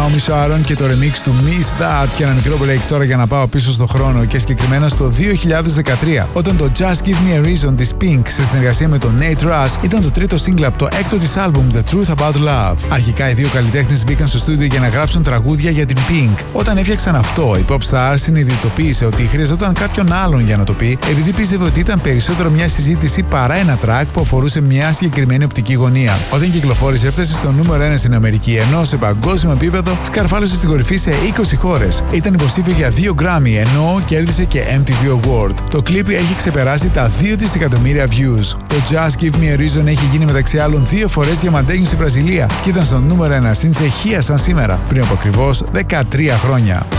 Naomi Sharon και το remix του Miss That. Και ένα μικρό break τώρα για να πάω πίσω στο χρόνο και συγκεκριμένα στο 2013, όταν το Just Give Me a Reason της Pink σε συνεργασία με τον Nate Russ ήταν το τρίτο single από το έκτο της άλμπουμ The Truth About Love. Αρχικά οι δύο καλλιτέχνες μπήκαν στο στούντιο για να γράψουν τραγούδια για την Pink. Όταν έφτιαξαν αυτό, η pop star συνειδητοποίησε ότι χρειαζόταν κάποιον άλλον για να το πει, επειδή πίστευε ότι ήταν περισσότερο μια συζήτηση παρά ένα track που αφορούσε μια συγκεκριμένη οπτική γωνία. Όταν κυκλοφόρησε, έφτασε στο νούμερο 1 στην Αμερική, ενώ σε παγκόσμιο επίπεδο σκαρφάλωσε στην κορυφή σε 20 χώρες. Ήταν υποψήφιο για 2 Grammy, ενώ κέρδισε και MTV Award. Το κλιπ έχει ξεπεράσει τα 2 δισεκατομμύρια views. Το Just Give Me a Reason έχει γίνει μεταξύ άλλων 2 φορές διαμαντένιο στη Βραζιλία και ήταν στο νούμερο 1 στην Τσεχία σαν σήμερα, πριν από ακριβώς 13 χρόνια.